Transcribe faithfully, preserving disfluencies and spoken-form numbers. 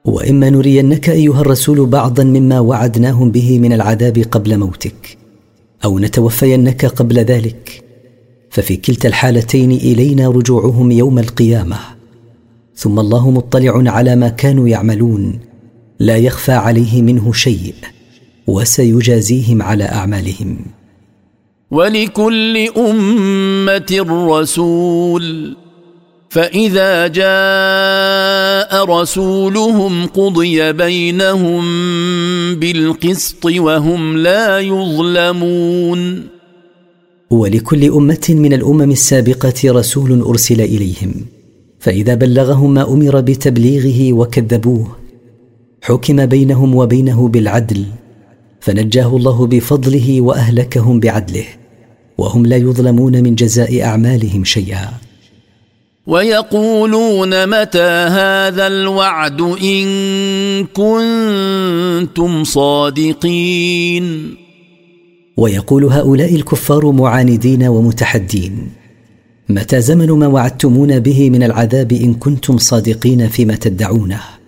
وإما نرينك أيها الرسول بعضا مما وعدناهم به من العذاب قبل موتك، أو نتوفينك قبل ذلك، ففي كلتا الحالتين إلينا رجوعهم يوم القيامة، ثم الله مطلع على ما كانوا يعملون لا يخفى عليه منه شيء، وسيجازيهم على أعمالهم. ولكل أمة رسول، فإذا جاء رسولهم قضي بينهم بالقسط وهم لا يظلمون. ولكل أمة من الأمم السابقة رسول أرسل إليهم، فإذا بلغهم ما أمر بتبليغه وكذبوه حكم بينهم وبينه بالعدل، فنجاه الله بفضله وأهلكهم بعدله، وهم لا يظلمون من جزاء أعمالهم شيئا. ويقولون متى هذا الوعد إن كنتم صادقين. ويقول هؤلاء الكفار معاندين ومتحدين: متى زمن ما وعدتمون به من العذاب إن كنتم صادقين فيما تدعونه؟